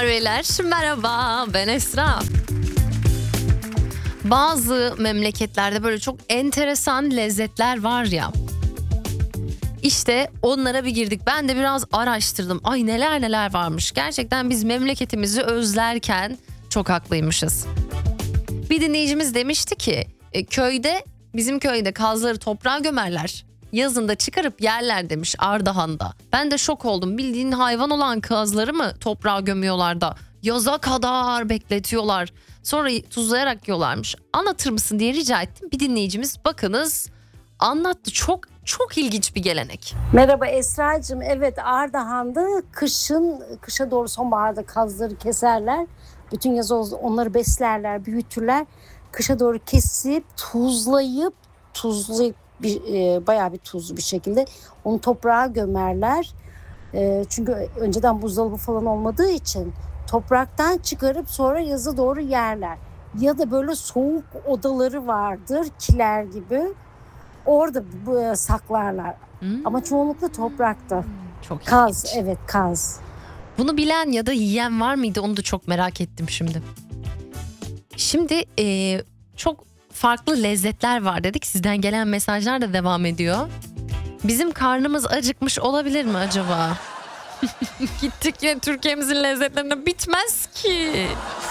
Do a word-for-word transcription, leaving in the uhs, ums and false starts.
Hanımlar beyler merhaba, ben Esra. Bazı memleketlerde böyle çok enteresan lezzetler var ya. İşte onlara bir girdik. Ben de biraz araştırdım. Ay neler neler varmış. Gerçekten biz memleketimizi özlerken çok haklıymışız. Bir dinleyicimiz demişti ki e, köyde bizim köyde kazları toprağa gömerler. Yazında çıkarıp yerler demiş Ardahan'da. Ben de şok oldum. Bildiğin hayvan olan kazları mı toprağa gömüyorlar da yaza kadar bekletiyorlar. Sonra tuzlayarak yiyorlarmış. Anlatır mısın diye rica ettim. Bir dinleyicimiz bakınız anlattı. Çok çok ilginç bir gelenek. Merhaba Esra'cığım. Evet, Ardahan'da kışın, kışa doğru sonbaharda kazları keserler. Bütün yaz onları beslerler, büyütürler. Kışa doğru kesip tuzlayıp tuzlayıp bir, e, bayağı bir tuzlu bir şekilde onu toprağa gömerler. E, çünkü önceden buzdolabı falan olmadığı için topraktan çıkarıp sonra yaza doğru yerler. Ya da böyle soğuk odaları vardır, kiler gibi. Orada bu, saklarlar. Hmm. Ama çoğunlukla toprakta. Çok kaz, ilginç. evet kaz. Bunu bilen ya da yiyen var mıydı? Onu da çok merak ettim şimdi. Şimdi e, çok farklı lezzetler var dedik. Sizden gelen mesajlar da devam ediyor. Bizim karnımız acıkmış olabilir mi acaba? Gittik yine Türkiye'mizin lezzetlerine bitmez ki.